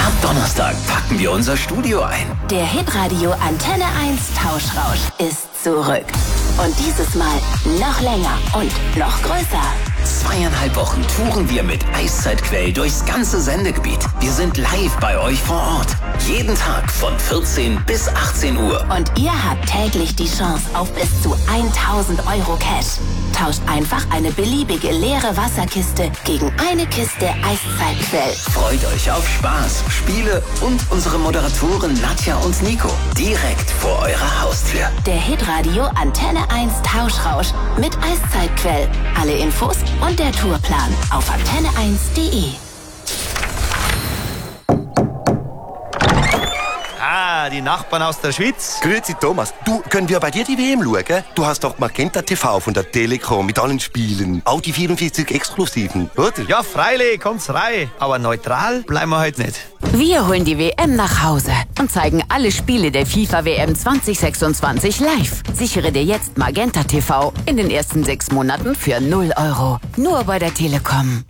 Ab Donnerstag packen wir unser Studio ein. Der Hitradio Antenne 1 Tauschrausch ist zurück. Und dieses Mal noch länger und noch größer. 2,5 Wochen touren wir mit Eiszeitquell durchs ganze Sendegebiet. Wir sind live bei euch vor Ort. Jeden Tag von 14 bis 18 Uhr. Und ihr habt täglich die Chance auf bis zu 1.000 Euro Cash. Tauscht einfach eine beliebige leere Wasserkiste gegen eine Kiste Eiszeitquell. Freut euch auf Spaß, Spiele und unsere Moderatoren Nadja und Nico. Direkt vor eurer Haustür. Der Hitradio Antenne 1 Tauschrausch mit Eiszeitquell. Alle Infos und der Tourplan auf antenne1.de. Ah, die Nachbarn aus der Schweiz. Grüezi Thomas. Du, können wir bei dir die WM schauen? Du hast doch Magenta TV von der Telekom mit allen Spielen. Auch die 44 Exklusiven, oder? Ja, freilich, kommt's rein. Aber neutral bleiben wir heute nicht. Wir holen die WM nach Hause und zeigen alle Spiele der FIFA-WM 2026 live. Sichere dir jetzt Magenta TV in den ersten 6 Monaten für 0 Euro. Nur bei der Telekom.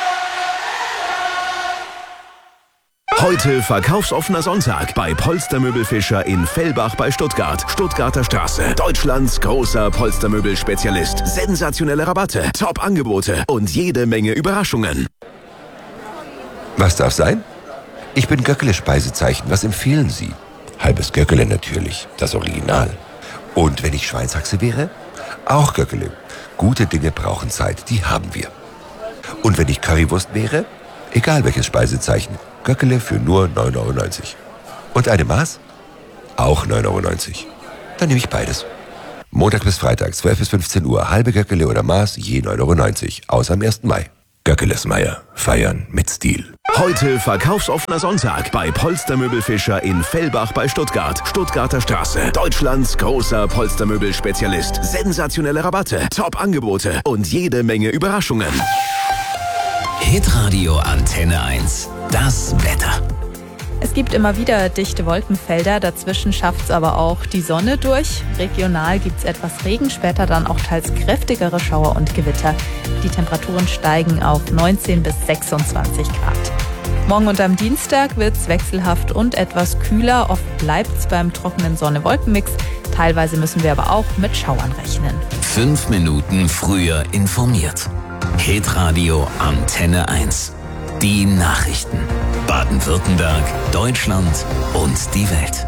Heute verkaufsoffener Sonntag bei Polstermöbelfischer in Fellbach bei Stuttgart. Stuttgarter Straße. Deutschlands großer Polstermöbelspezialist. Sensationelle Rabatte, Top-Angebote und jede Menge Überraschungen. Was darf sein? Ich bin Göckele Speisezeichen. Was empfehlen Sie? Halbes Göckele natürlich, das Original. Und wenn ich Schweinshaxe wäre? Auch Göckele. Gute Dinge brauchen Zeit, die haben wir. Und wenn ich Currywurst wäre? Egal welches Speisezeichen. Göckele für nur 9,90 €. Und eine Maß? Auch 9,90 €. Dann nehme ich beides. Montag bis Freitag, 12 bis 15 Uhr, halbe Göckele oder Maß, je 9,90 €. Außer am 1. Mai. Göckeles Meier. Feiern mit Stil. Heute verkaufsoffener Sonntag bei Polstermöbelfischer in Fellbach bei Stuttgart. Stuttgarter Straße. Deutschlands großer Polstermöbelspezialist. Sensationelle Rabatte, Top-Angebote und jede Menge Überraschungen. Hitradio Antenne 1. Das Wetter. Es gibt immer wieder dichte Wolkenfelder, dazwischen schafft es aber auch die Sonne durch. Regional gibt es etwas Regen, später dann auch teils kräftigere Schauer und Gewitter. Die Temperaturen steigen auf 19 bis 26 Grad. Morgen und am Dienstag wird es wechselhaft und etwas kühler. Oft bleibt es beim trockenen Sonne-Wolken-Mix. Teilweise müssen wir aber auch mit Schauern rechnen. 5 Minuten früher informiert. Hitradio Antenne 1. Die Nachrichten. Baden-Württemberg, Deutschland und die Welt.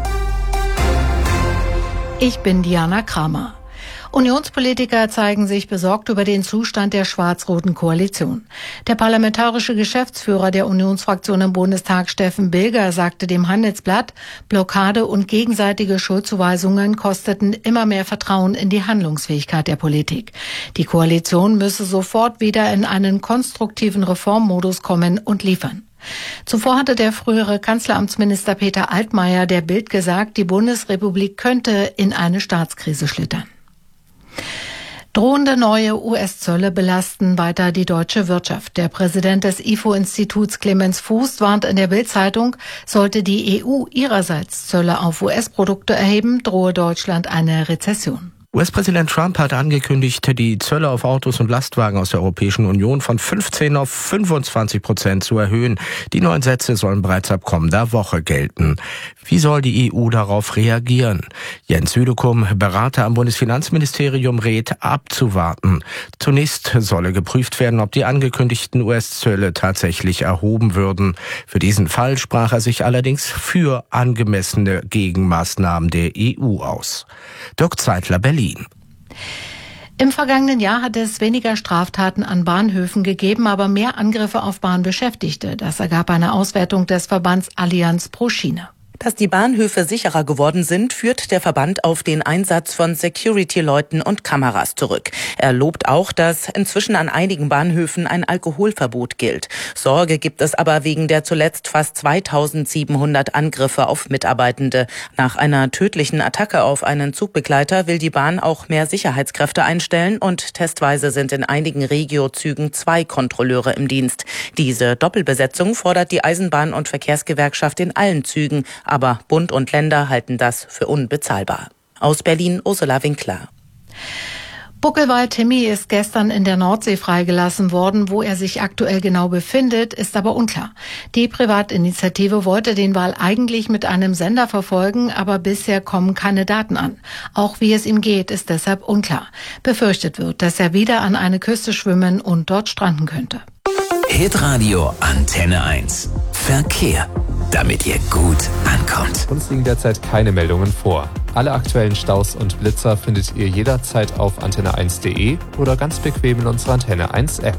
Ich bin Diana Kramer. Unionspolitiker zeigen sich besorgt über den Zustand der schwarz-roten Koalition. Der parlamentarische Geschäftsführer der Unionsfraktion im Bundestag, Steffen Bilger, sagte dem Handelsblatt, Blockade und gegenseitige Schuldzuweisungen kosteten immer mehr Vertrauen in die Handlungsfähigkeit der Politik. Die Koalition müsse sofort wieder in einen konstruktiven Reformmodus kommen und liefern. Zuvor hatte der frühere Kanzleramtsminister Peter Altmaier der Bild gesagt, die Bundesrepublik könnte in eine Staatskrise schlittern. Drohende neue US-Zölle belasten weiter die deutsche Wirtschaft. Der Präsident des IFO-Instituts Clemens Fuß warnt in der Bild-Zeitung, sollte die EU ihrerseits Zölle auf US-Produkte erheben, drohe Deutschland eine Rezession. US-Präsident Trump hat angekündigt, die Zölle auf Autos und Lastwagen aus der Europäischen Union von 15 auf 25% zu erhöhen. Die neuen Sätze sollen bereits ab kommender Woche gelten. Wie soll die EU darauf reagieren? Jens Südekum, Berater am Bundesfinanzministerium, rät abzuwarten. Zunächst solle geprüft werden, ob die angekündigten US-Zölle tatsächlich erhoben würden. Für diesen Fall sprach er sich allerdings für angemessene Gegenmaßnahmen der EU aus. Dirk Zeitler, Berlin. Im vergangenen Jahr hat es weniger Straftaten an Bahnhöfen gegeben, aber mehr Angriffe auf Bahnbeschäftigte. Das ergab eine Auswertung des Verbands Allianz pro Schiene. Dass die Bahnhöfe sicherer geworden sind, führt der Verband auf den Einsatz von Security-Leuten und Kameras zurück. Er lobt auch, dass inzwischen an einigen Bahnhöfen ein Alkoholverbot gilt. Sorge gibt es aber wegen der zuletzt fast 2700 Angriffe auf Mitarbeitende. Nach einer tödlichen Attacke auf einen Zugbegleiter will die Bahn auch mehr Sicherheitskräfte einstellen und testweise sind in einigen Regio-Zügen 2 Kontrolleure im Dienst. Diese Doppelbesetzung fordert die Eisenbahn- und Verkehrsgewerkschaft in allen Zügen. Aber Bund und Länder halten das für unbezahlbar. Aus Berlin, Ursula Winkler. Buckelwald Timmy ist gestern in der Nordsee freigelassen worden. Wo er sich aktuell genau befindet, ist aber unklar. Die Privatinitiative wollte den Wal eigentlich mit einem Sender verfolgen, aber bisher kommen keine Daten an. Auch wie es ihm geht, ist deshalb unklar. Befürchtet wird, dass er wieder an eine Küste schwimmen und dort stranden könnte. Hitradio Antenne 1. Verkehr. Damit ihr gut ankommt. Uns liegen derzeit keine Meldungen vor. Alle aktuellen Staus und Blitzer findet ihr jederzeit auf antenne1.de oder ganz bequem in unserer Antenne 1 App.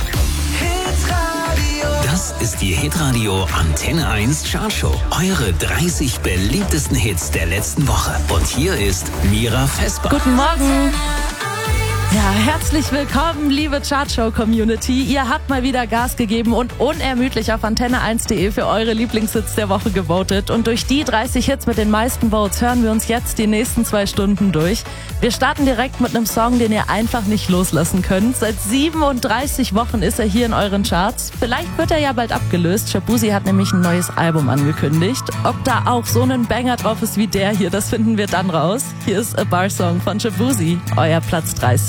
Das ist die Hitradio Antenne 1 Chartshow. Eure 30 beliebtesten Hits der letzten Woche. Und hier ist Mira Vesper. Guten Morgen. Ja, herzlich willkommen, liebe Chartshow-Community. Ihr habt mal wieder Gas gegeben und unermüdlich auf antenne1.de für eure Lieblingshits der Woche gewotet. Und durch die 30 Hits mit den meisten Votes hören wir uns jetzt die nächsten 2 Stunden durch. Wir starten direkt mit einem Song, den ihr einfach nicht loslassen könnt. Seit 37 Wochen ist er hier in euren Charts. Vielleicht wird er ja bald abgelöst. Shabuzi hat nämlich ein neues Album angekündigt. Ob da auch so ein Banger drauf ist wie der hier, das finden wir dann raus. Hier ist A Bar Song von Shabuzi, euer Platz 30.